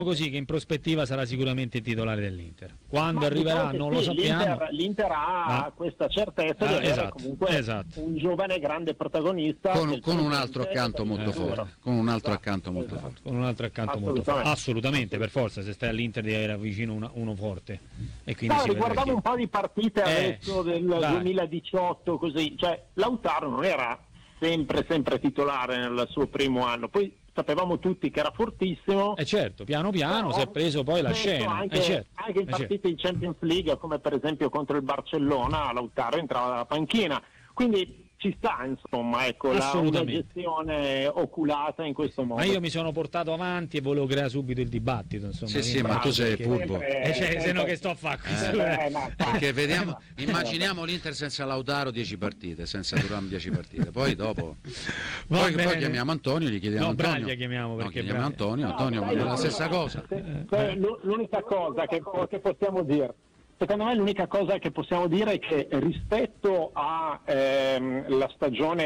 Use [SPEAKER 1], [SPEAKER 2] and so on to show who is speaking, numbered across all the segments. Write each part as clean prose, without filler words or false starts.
[SPEAKER 1] così che in prospettiva sarà sicuramente il titolare dell'Inter. Quando arriverà
[SPEAKER 2] diciamo
[SPEAKER 1] non lo sappiamo.
[SPEAKER 2] L'Inter ha questa certezza di avere comunque un giovane grande protagonista
[SPEAKER 3] con un altro accanto molto forte. Con un altro accanto molto forte.
[SPEAKER 1] Con un altro accanto molto forte. Assolutamente, per forza, se stai all'Inter devi avere vicino uno forte. E quindi
[SPEAKER 2] riguardavo un po' di partite adesso del 2018 così, cioè Lautaro non era sempre titolare nel suo primo anno, poi sapevamo tutti che era fortissimo.
[SPEAKER 1] Certo, piano piano si è preso poi la scena.
[SPEAKER 2] Anche in partite di Champions League, come per esempio contro il Barcellona, Lautaro entrava dalla panchina. Quindi ci sta, insomma, ecco, una gestione oculata in questo modo.
[SPEAKER 1] Ma io mi sono portato avanti e volevo creare subito il dibattito, insomma.
[SPEAKER 3] Sì, ma tu sei furbo.
[SPEAKER 1] Se no che sto a fare questo.
[SPEAKER 3] Perché vediamo, immaginiamo l'Inter senza Lautaro 10 partite, senza Thuram 10 partite. Poi dopo poi chiamiamo Antonio, gli chiediamo Antonio.
[SPEAKER 1] Braglia chiamiamo perché
[SPEAKER 3] chiamiamo Antonio è la stessa cosa.
[SPEAKER 2] L'unica cosa che possiamo dire, secondo me l'unica cosa che possiamo dire è che rispetto a la stagione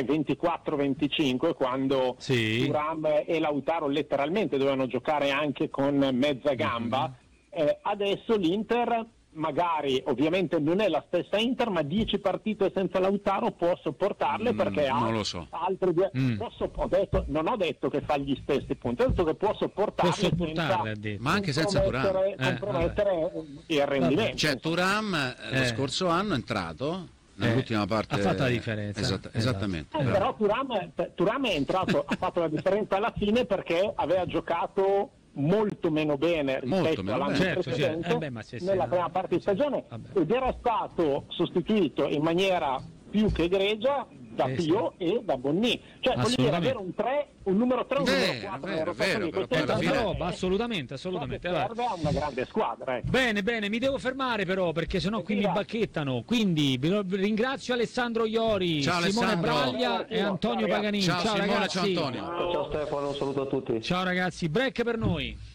[SPEAKER 2] 24-25, quando Thuram e Lautaro letteralmente dovevano giocare anche con mezza gamba, adesso l'Inter magari ovviamente non è la stessa Inter, ma 10 partite senza Lautaro può sopportarle perché ha altri due. Non ho detto che fa gli stessi punti, ho detto che può sopportarle,
[SPEAKER 3] ma anche senza Thuram
[SPEAKER 2] compromettere il rendimento.
[SPEAKER 3] Cioè Thuram lo scorso anno è entrato nell'ultima parte,
[SPEAKER 1] ha fatto la differenza.
[SPEAKER 3] Esattamente.
[SPEAKER 2] Però Thuram è entrato, ha fatto la differenza alla fine perché aveva giocato molto meno bene rispetto all'anno precedente nella prima parte di stagione ed era stato sostituito in maniera più che egregia da Pio e da Bonni, cioè voglio dire avere un numero 3 un numero 4
[SPEAKER 1] assolutamente
[SPEAKER 2] serve a una grande squadra.
[SPEAKER 1] Bene, mi devo fermare però perché sennò qui mi bacchettano, quindi ringrazio Alessandro Iori, Simone Braglia e Antonio Paganini. Ciao
[SPEAKER 3] Simone,
[SPEAKER 1] ragazzi.
[SPEAKER 3] ciao Antonio.
[SPEAKER 4] Ciao Stefano, un saluto a tutti.
[SPEAKER 1] Ciao ragazzi, break per noi.